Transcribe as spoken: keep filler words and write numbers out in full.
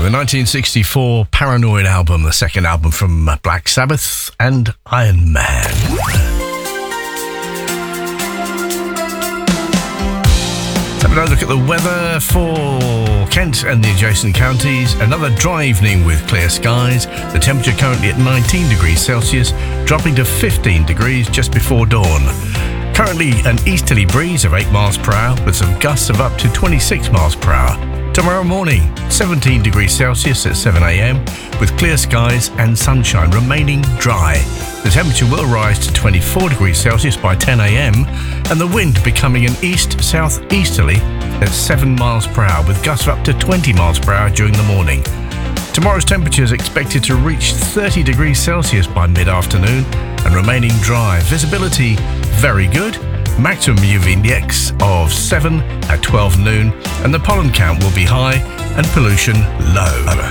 The nineteen sixty-four Paranoid album, the second album from Black Sabbath and Iron Man. Let's have a look at the weather for Kent and the adjacent counties. Another dry evening with clear skies. The temperature currently at nineteen degrees Celsius, dropping to fifteen degrees just before dawn. Currently an easterly breeze of eight miles per hour with some gusts of up to twenty-six miles per hour. Tomorrow morning, seventeen degrees Celsius at seven a.m. with clear skies and sunshine, remaining dry. The temperature will rise to twenty-four degrees Celsius by ten a.m. and the wind becoming an east-southeasterly at seven miles per hour with gusts of up to twenty miles per hour during the morning. Tomorrow's temperature is expected to reach thirty degrees Celsius by mid-afternoon and remaining dry. Visibility very good. Maximum U V index of seven at twelve noon, and the pollen count will be high and pollution low.